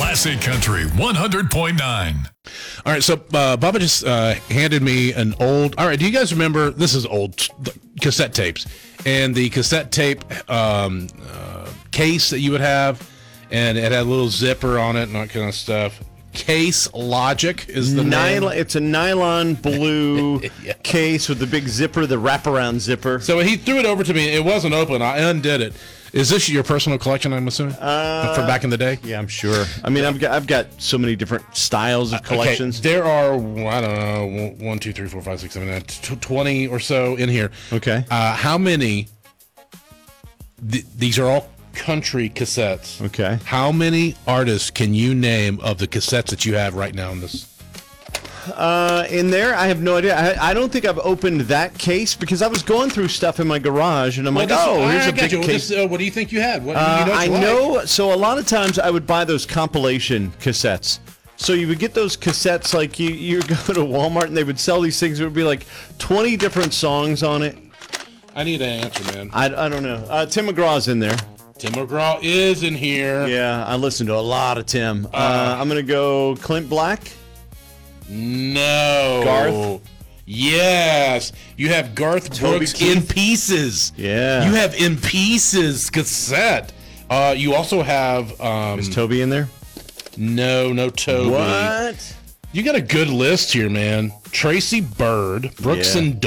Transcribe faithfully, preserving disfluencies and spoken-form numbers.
Classic Country one hundred point nine. All right, so uh, Bubba just uh, handed me an old. All right, do you guys remember? This is old cassette tapes, and the cassette tape um, uh, case that you would have, and it had a little zipper on it and that kind of stuff. Case Logic is the nylon. name. It's a nylon blue Yeah. case with the big zipper, the wraparound zipper. So he threw it over to me. It wasn't open. I undid it. Is this your personal collection, I'm assuming? Uh, From back in the day? Yeah, I'm sure. I mean, I've got I've got so many different styles of collections. Okay, there are, I don't know, one, two, three, four, five, six, seven, eight, twenty or so in here. Okay. Uh, how many, th- these are all country cassettes. Okay. How many artists can you name of the cassettes that you have right now in this? Uh, in there, I have no idea. I, I don't think I've opened that case because I was going through stuff in my garage, and I'm like, this- oh, here's I a got big you. Well, case. this, uh, what do you think you had? What, Uh, you know what I you like? know. So a lot of times I would buy those compilation cassettes. So you would get those cassettes, like you you go to Walmart and they would sell these things. It would be like twenty different songs on it. I need an answer, man. I, I don't know. Uh, Tim McGraw's in there. Tim McGraw is in here. Yeah, I listen to a lot of Tim. Uh, I'm gonna go Clint Black. No. Garth? Yes. You have Garth Toby Brooks Keith? In Pieces. Yeah. You have In Pieces cassette. Uh, you also have um, Is Toby in there? no, no Toby. What? You got a good list here, man. Tracy Bird, Brooks Yeah. and